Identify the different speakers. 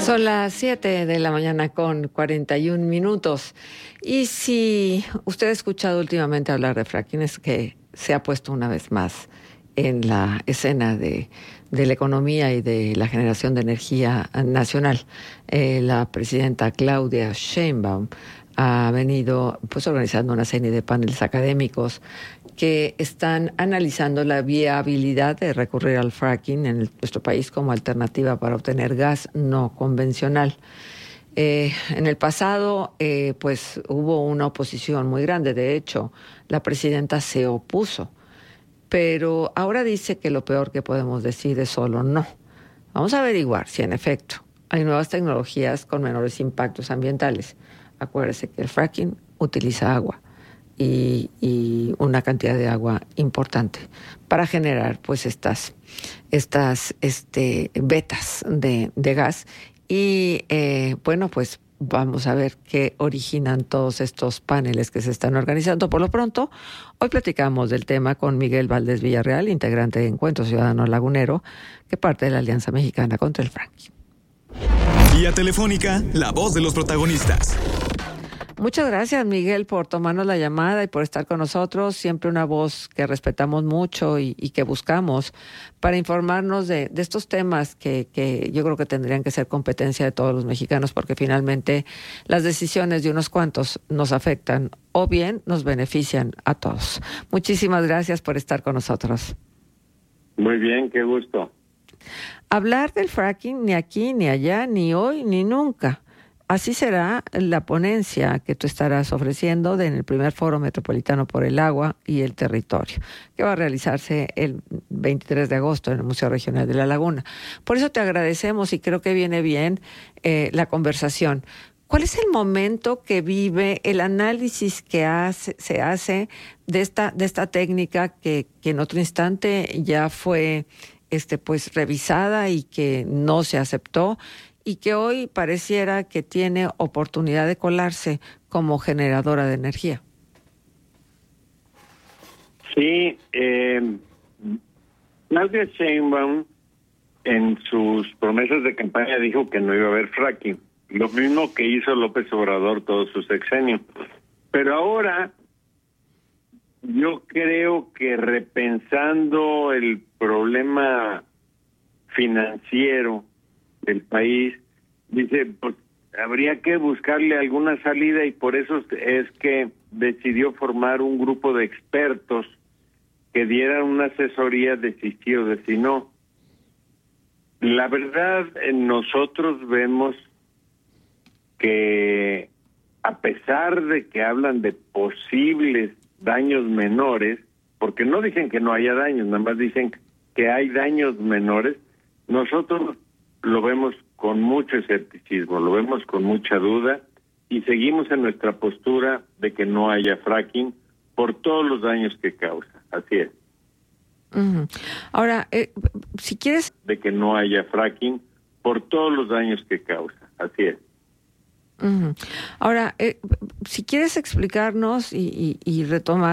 Speaker 1: Son las 7 de la mañana con 41 minutos. Y si usted ha escuchado últimamente hablar de fracking, es que se ha puesto una vez más en la escena de la economía y de la generación de energía nacional. La presidenta Claudia Sheinbaum ha venido pues organizando una serie de paneles académicos que están analizando la viabilidad de recurrir al fracking en nuestro país como alternativa para obtener gas no convencional. En el pasado, pues hubo una oposición muy grande. De hecho, la presidenta se opuso. Pero ahora dice que lo peor que podemos decir es solo no. Vamos a averiguar si en efecto hay nuevas tecnologías con menores impactos ambientales. Acuérdese que el fracking utiliza agua y una cantidad de agua importante para generar pues estas vetas de gas. Y bueno, pues vamos a ver qué originan todos estos paneles que se están organizando. Por lo pronto, hoy platicamos del tema con Miguel Valdés Villarreal, integrante de Encuentro Ciudadano Lagunero, que parte de la Alianza Mexicana contra el Fracking.
Speaker 2: Vía telefónica, la voz de los protagonistas.
Speaker 1: Muchas gracias, Miguel, por tomarnos la llamada y por estar con nosotros. Siempre una voz que respetamos mucho y que buscamos para informarnos de estos temas que yo creo que tendrían que ser competencia de todos los mexicanos, porque finalmente las decisiones de unos cuantos nos afectan o bien nos benefician a todos. Muchísimas gracias por estar con nosotros.
Speaker 3: Muy bien, qué gusto.
Speaker 1: Hablar del fracking ni aquí, ni allá, ni hoy, ni nunca. Así será la ponencia que tú estarás ofreciendo en el primer Foro Metropolitano por el Agua y el Territorio, que va a realizarse el 23 de agosto en el Museo Regional de La Laguna. Por eso te agradecemos y creo que viene bien la conversación. ¿Cuál es el momento que vive el análisis que se hace de esta técnica que en otro instante ya fue pues revisada y que no se aceptó? Y que hoy pareciera que tiene oportunidad de colarse como generadora de energía.
Speaker 3: Sí, Claudia Sheinbaum en sus promesas de campaña dijo que no iba a haber fracking, lo mismo que hizo López Obrador todo su sexenio. Pero ahora yo creo que repensando el problema financiero del país, dice, pues habría que buscarle alguna salida y por eso es que decidió formar un grupo de expertos que dieran una asesoría de si sí o de si no. La verdad, nosotros vemos que a pesar de que hablan de posibles daños menores, porque no dicen que no haya daños, nada más dicen que hay daños menores, nosotros lo vemos con mucho escepticismo, lo vemos con mucha duda y seguimos en nuestra postura de que no haya fracking por todos los daños que causa. Así es.
Speaker 1: Uh-huh. Ahora, si quieres...
Speaker 3: De que no haya fracking por todos los daños que causa. Así es.
Speaker 1: Uh-huh. Ahora, si quieres explicarnos y retomar